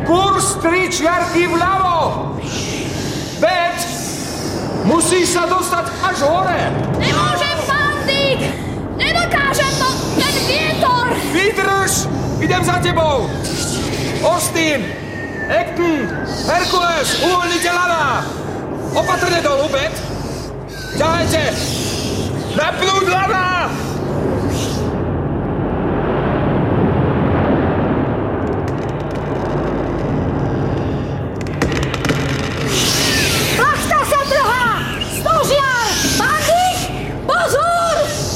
Kurs 3 čiarky vľavo! Bet! Musíš sa dostať až hore! Nemôžem, pán Dick! Nedokážem to, ten vietor! Vydrž! Idem za tebou! Austin! Acton! Herkules! Uvoľnite lana! Opatrne dolu, Bet! Ťahajte! Napnúť lana! Plachta sa trhá! Stožiar! Pán Dick! Pozor!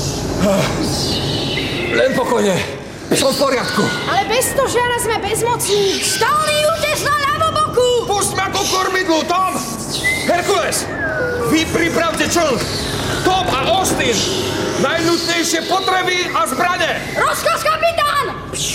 Len pokojne. Som v poriadku. Ale bez stožiara sme bezmocní. Stálny útes na ľavoboku! Pusť ma ku kormidlu, Tom! Herkules! Vy pripravte čln! Tom a Austin! Najnutnejšie potreby a zbrane! Rozkaz, kapitán!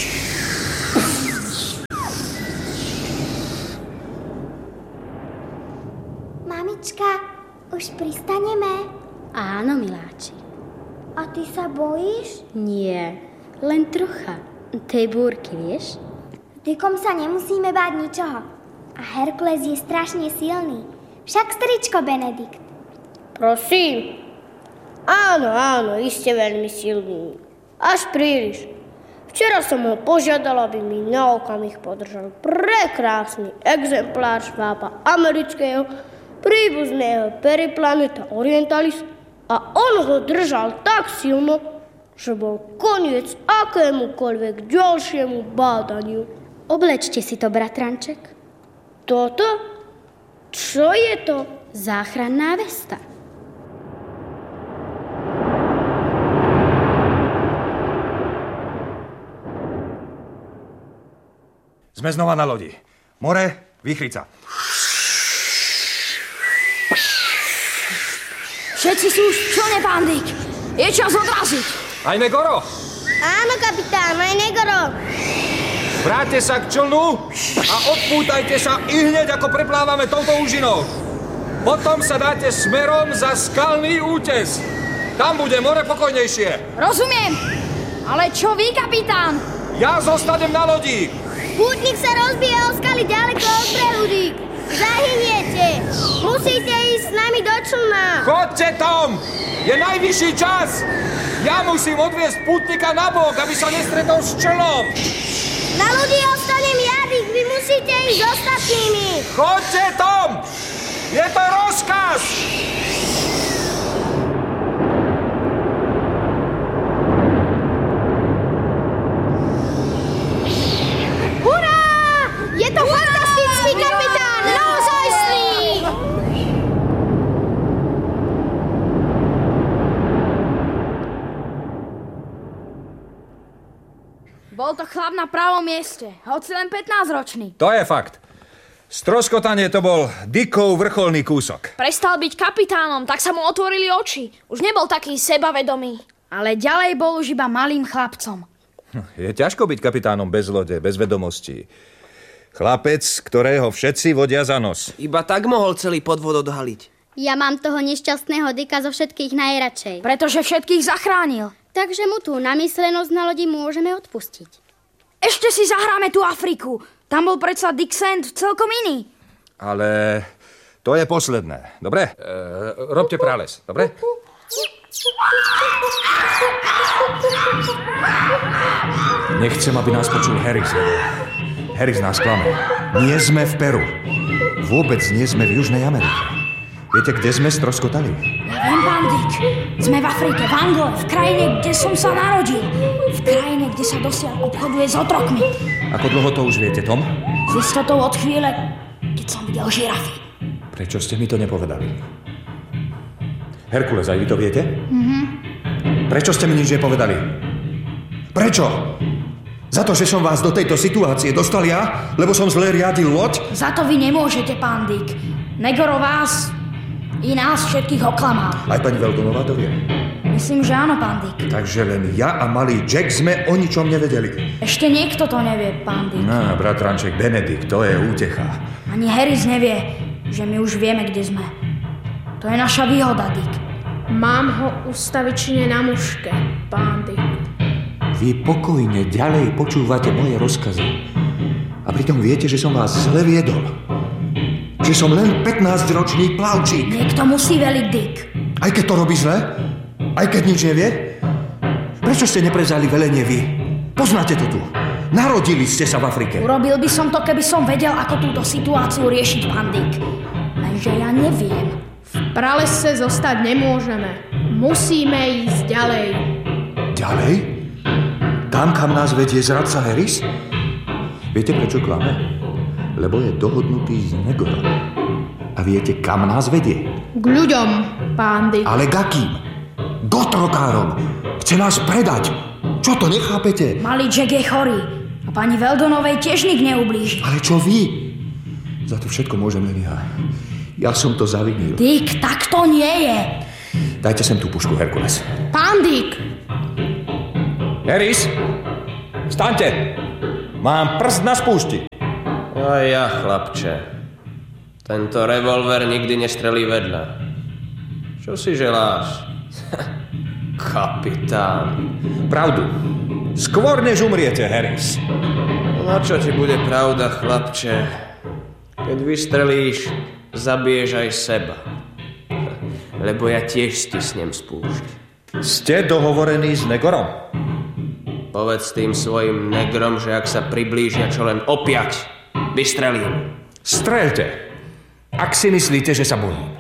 Mamička, už pristaneme? Áno, miláči. A ty sa bojíš? Nie, len trocha. Tej búrky, vieš? S Dickom sa nemusíme báť ničoho. A Herkules je strašne silný. Však stričko Benedikt. Prosím. Áno, iste veľmi silný. Až príliš. Včera som ho požiadal, aby mi na okamih podržal prekrásny exemplár švába amerického príbuzného Periplaneta Orientalis a on ho držal tak silno, že bol koniec akémukoľvek ďalšiemu bádaniu. Oblečte si to, bratranček. Toto? Čo je to? Záchranná vesta. Sme znova na lodi. More, výchrica. Všetci sú už v člne, pán Dick. Je čas odraziť. Aj Negoro! Áno, kapitán, aj Negoro. Vráťte sa k člnu a odpútajte sa ihneď, ako preplávame touto úžinou. Potom sa dáte smerom za skalný útes. Tam bude more pokojnejšie. Rozumiem. Ale čo vy, kapitán? Ja zostanem na lodi. Pútnik sa rozbije o skaly ďaleko od brehu, Dick. Zahyniete. Musíte ísť s nami do člna. Chodte, Tom! Je najvyšší čas! Ja musím odviesť pútnika na bok, aby sa nestretol s člnom. Na lodi ostanem ja, Dick. Vy musíte ísť s ostatnými. Chodte, Tom! Je to rozkaz! Hurá! Je to fantastický, kapitán! Naozajstný! Bol to chlap na pravom mieste, hoci len 15-ročný. To je fakt. Stroskotanie to bol Dickov vrcholný kúsok. Prestal byť kapitánom, tak sa mu otvorili oči. Už nebol taký sebavedomý. Ale ďalej bol už iba malým chlapcom. Je ťažko byť kapitánom bez lode, bez vedomostí. Chlapec, ktorého všetci vodia za nos. Iba tak mohol celý podvod odhaliť. Ja mám toho nešťastného Dicka zo všetkých najradšej. Pretože všetkých zachránil. Takže mu tú namyslenosť na lodi môžeme odpustiť. Ešte si zahráme tú Afriku. Tam bol predsa Dick Sand celkom iný. Ale to je posledné. Dobre? Robte prales, dobre? Nechcem, aby nás počul Harris. Harris nás klame. Nie sme v Peru. Vôbec nie sme v Južnej Amerike. Viete, kde sme stroskotali? Ja viem, pán Dick. Sme v Afrike, v Angole, v krajine, kde som sa narodil. V krajine, kde sa dosiaľ obchoduje s otrokmi. Ako dlho to už viete, Tom? S istotou od chvíle, keď som videl žirafy. Prečo ste mi to nepovedali? Herkules, aj vy to viete? Prečo ste mi nič nepovedali? Prečo? Za to, že som vás do tejto situácie dostal ja? Lebo som zle riadil loď? Za to vy nemôžete, pán Dick. Negoro vás i nás všetkých oklamal. Aj pani Veldonová to vie? Myslím, že áno, pán Dick. Takže len ja a malý Jack sme o ničom nevedeli. Ešte niekto to nevie, pán Dick. No, bratranček Benedikt, to je útecha. Ani Harris nevie, že my už vieme, kde sme. To je naša výhoda, Dick. Mám ho ustavične na muške, pán Dick. Vy pokojne ďalej počúvate moje rozkazy. A A pritom viete, že som vás zle viedol. Že som len 15-ročný plavčík. Niekto musí veliť, Dick. Aj keď to robí zle? Aj keď nič nevie? Prečo ste neprevzali velenie vy? Poznáte to tu. Narodili ste sa v Afrike. Urobil by som to, keby som vedel, ako túto situáciu riešiť, pán Dick. Lenže ja neviem. V pralese zostať nemôžeme. Musíme ísť ďalej. Ďalej? Tam, kam nás vedie zradca Harris? Viete, prečo klame? Lebo je dohodnutý s Negorom. A viete, kam nás vedie? K ľuďom, pán Dick. Ale k akým? K otrokárom. Chce nás predať. Čo to, nechápete? Malý Jack je chorý. A pani Veldonovej tiež nik neublíži. Ale čo vy? Za to všetko môžem len ja. Ja som to zavinil. Dick, tak to nie je. Dajte sem tú pušku, Herkules. Pán Dick! Harris, vstaňte! Mám prst na spúšti. A ja, chlapče. Tento revolver nikdy nestrelí vedľa. Čo si želáš? Kapitán. Pravdu. Skôr než umriete, Harris. Na čo ti bude pravda, chlapče? Keď vystrelíš, zabiješ aj seba. Lebo ja tiež stisnem spúšť. Ste dohovorení s Negorom? Povedz tým svojim negrom, že ak sa priblížia čo len opiať, vystrelím. Streľte, ak si myslíte, že sa bojím.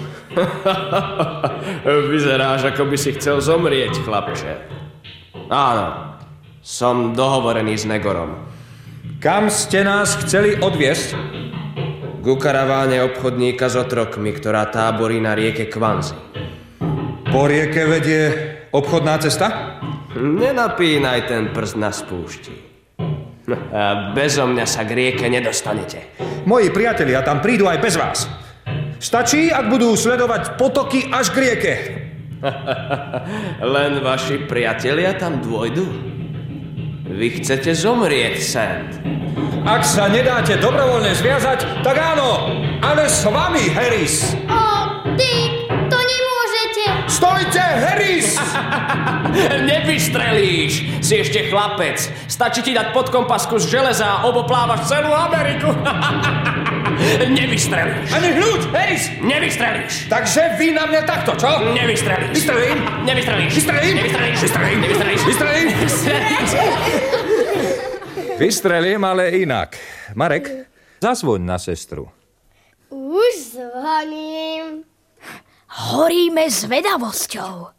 Vyzeráš, ako by si chcel zomrieť, chlapče. Áno, som dohovorený s Negorom. Kam ste nás chceli odviesť? Ku karaváne obchodníka s otrokmi, ktorá táborí na rieke Kwanzi. Po rieke vedie obchodná cesta? Nenapínaj ten prst na spúšti. A bezo mňa sa k rieke nedostanete. Moji priatelia tam prídu aj bez vás. Stačí, ak budú sledovať potoky až k rieke. Len vaši priatelia tam dôjdu? Vy chcete zomrieť, Sand. Ak sa nedáte dobrovoľne zviazať, tak áno, ale s vami, Harris. Dick, to nemôžete. Stojte, Harris! Nevystrelíš, si ešte chlapec. Stačí ti dať pod kompasku z železa a oboplávaš celú Ameriku. Nevystrelíš. Ani hľuď, Harris! Nevystrelíš. Takže vy na mňa takto, čo? Nevystrelíš. Vystrelím? Nevystrelíš. Vystrelím? Nevystrelíš. Vystrelím? Nevystrelíš. Vystrelím? Vystrelím, ale inak. Marek, zazvoň na sestru. Už zvoním. Horíme zvedavosťou.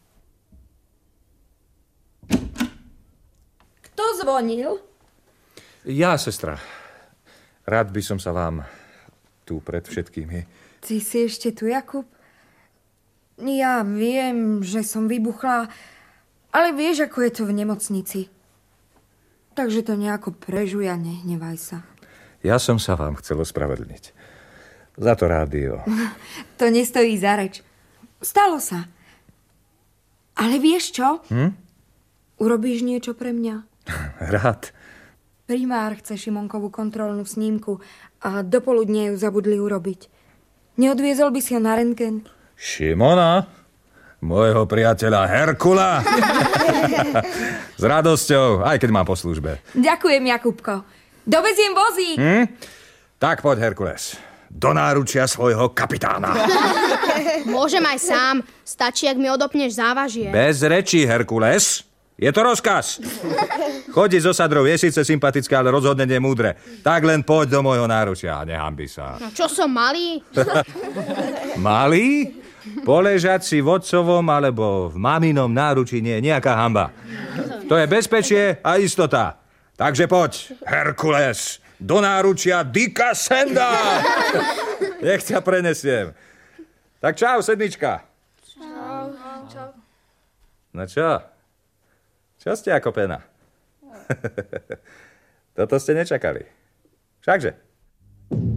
Kto zvonil? Ja, sestra. Rád by som sa vám tu pred všetkými. Ty si ešte tu, Jakub? Ja viem, že som vybuchla, ale vieš, ako je to v nemocnici. Takže to nejako prežuj a nehnevaj sa. Ja som sa vám chcel ospravedlniť. Za to rádio. To nestojí za reč. Stalo sa. Ale vieš čo? Urobíš niečo pre mňa? Rád. Primár chce Šimonkovú kontrolnú snímku a dopoludne ju zabudli urobiť. Neodviezol by si ho na rentgen? Šimona? Môjho priateľa Herkula? S radosťou, aj keď mám po službe. Ďakujem, Jakubko. Doveziem vozík. Tak poď, Herkules. Do náručia svojho kapitána. Môžem aj sám. Stačí, ak mi odopneš závažie. Bez rečí, Herkules. Je to rozkaz. Chodiť zo sadrov je síce sympatické, ale rozhodne nemúdre. Tak len poď do môjho náručia a nehanbi sa. No čo som malý? Malý? Poležať si v otcovom alebo v maminom náručí nie je nejaká hanba. To je bezpečie a istota. Takže poď, Herkules, do náručia Dicka Sanda. Nech ťa prenesiem. Tak čau, sedmička. Čau. No čo? Čo ste ako pena? Toto ste nečakali. Všakže?